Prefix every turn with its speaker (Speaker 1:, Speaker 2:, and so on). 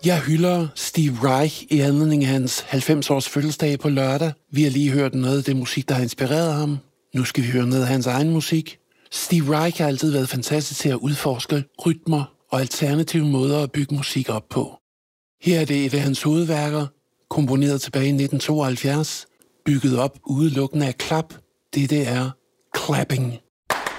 Speaker 1: Jeg hylder Steve Reich i anledning af hans 90-års fødselsdag på lørdag. Vi har lige hørt noget af det musik, der har inspireret ham. Nu skal vi høre noget af hans egen musik. Steve Reich har altid været fantastisk til at udforske rytmer og alternative måder at bygge musik op på. Her er det et af hans hovedværker, komponeret tilbage i 1972, bygget op udelukkende af klap. Det er Clapping.